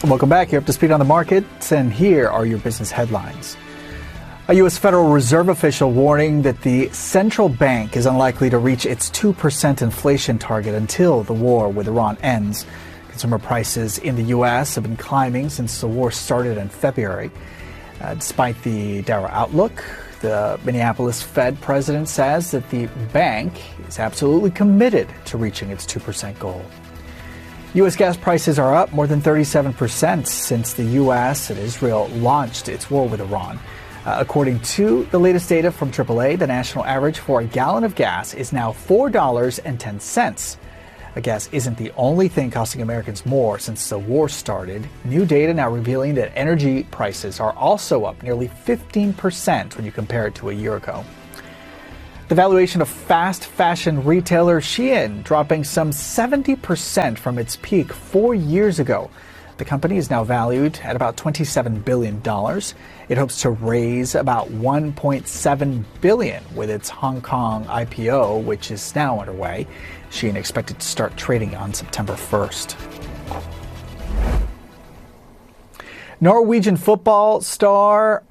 Welcome back. You're up to speed on the markets, and here are your business headlines. A U.S. Federal Reserve official warning that the central bank is unlikely to reach its 2% inflation target until the war with Iran ends. Consumer prices in the U.S. have been climbing since the war started in February. Despite the dour outlook, the Minneapolis Fed president says that the bank is absolutely committed to reaching its 2% goal. U.S. gas prices are up more than 37% since the U.S. and Israel launched its war with Iran. According to the latest data from AAA, the national average for a gallon of gas is now $4.10. Gas isn't the only thing costing Americans more since the war started. New data now revealing that energy prices are also up nearly 15% when you compare it to a year ago. The valuation of fast fashion retailer Shein dropping some 70% from its peak 4 years ago. The company is now valued at about $27 billion. It hopes to raise about $1.7 billion with its Hong Kong IPO, which is now underway. Shein expected to start trading on September 1st. Norwegian football star